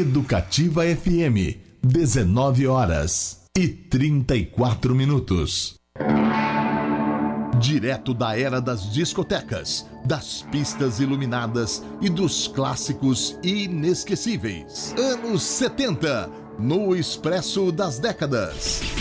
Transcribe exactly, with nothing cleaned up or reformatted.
Educativa F M, dezenove horas e trinta e quatro minutos. Direto da era das discotecas, das pistas iluminadas e dos clássicos inesquecíveis. Anos setenta, no Expresso das Décadas.